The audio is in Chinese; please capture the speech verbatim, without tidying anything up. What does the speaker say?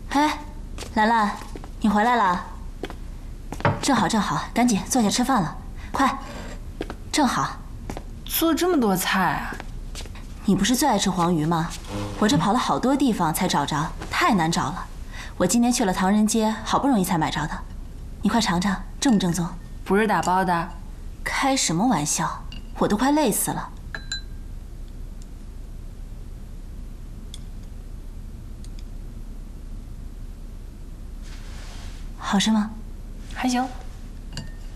哎，兰兰，你回来了。正好正好，赶紧坐下吃饭了，快！正好。 做这么多菜啊？ 你不是最爱吃黄鱼吗？我这跑了好多地方才找着，太难找了。我今天去了唐人街，好不容易才买着的。你快尝尝，正不正宗？ 不是打包的。 开什么玩笑！我都快累死了。好吃吗？ 还行。